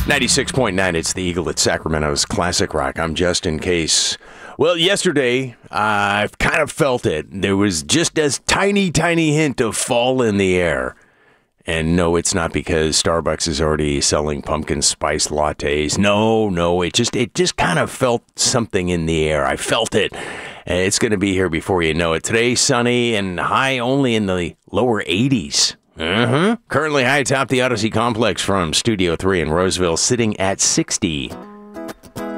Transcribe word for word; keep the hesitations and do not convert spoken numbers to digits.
ninety-six point nine, it's the Eagle at Sacramento's Classic Rock. I'm Justin Case. Well, yesterday, I've kind of felt it. There was just a tiny, tiny hint of fall in the air. And no, it's not because Starbucks is already selling pumpkin spice lattes. No, no, it just it just kind of felt something in the air. I felt it. And it's going to be here before you know it. Today, sunny and high only in the lower eighties. Uh-huh. Currently high atop the Odyssey Complex from Studio three in Roseville, sitting at sixty.